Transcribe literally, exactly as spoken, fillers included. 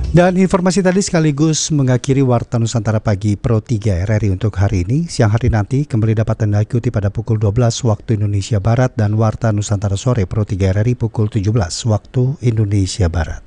Dan informasi tadi sekaligus mengakhiri Warta Nusantara Pagi Pro tiga R R I untuk hari ini. Siang hari nanti kembali dapat Anda ikuti pada pukul dua belas waktu Indonesia Barat dan Warta Nusantara Sore Pro tiga R R I pukul tujuh belas waktu Indonesia Barat.